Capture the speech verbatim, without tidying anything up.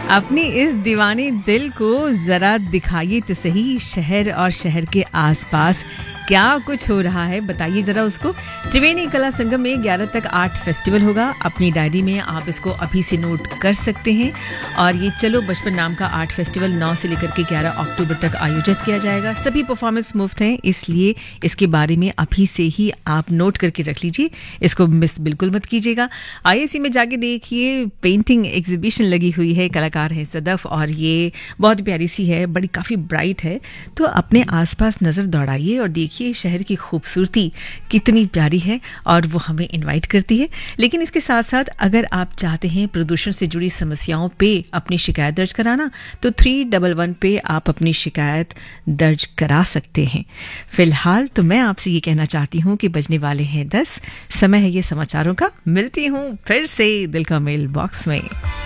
अपनी इस दीवानी दिल को जरा दिखाइए तो सही, शहर और शहर के आसपास क्या कुछ हो रहा है बताइए जरा उसको। त्रिवेणी कला संगम में ग्यारह तक आर्ट फेस्टिवल होगा। अपनी डायरी में आप इसको अभी से नोट कर सकते हैं। और ये चलो बचपन नाम का आर्ट फेस्टिवल नौ से लेकर के ग्यारह अक्टूबर तक आयोजित किया जाएगा। सभी परफॉर्मेंस मुफ्त हैं, इसलिए इसके बारे में अभी से ही आप नोट करके रख लीजिए, इसको मिस बिल्कुल मत कीजिएगा। आईएसी में जाके देखिए, पेंटिंग एग्जीबिशन लगी हुई है, कलाकार है सदफ और ये बहुत प्यारी सी है, बड़ी काफ़ी ब्राइट है। तो अपने आसपास नज़र दौड़ाइए और देखिए शहर की खूबसूरती कितनी प्यारी है और वो हमें इनवाइट करती है। लेकिन इसके साथ साथ अगर आप चाहते हैं प्रदूषण से जुड़ी समस्याओं पे अपनी शिकायत दर्ज कराना, तो थ्री डबल वन पे आप अपनी शिकायत दर्ज करा सकते हैं। फिलहाल तो मैं आपसे ये कहना चाहती हूँ कि बजने वाले हैं दस, समय है ये समाचारों का। मिलती हूँ फिर से दिल का मेल बॉक्स में।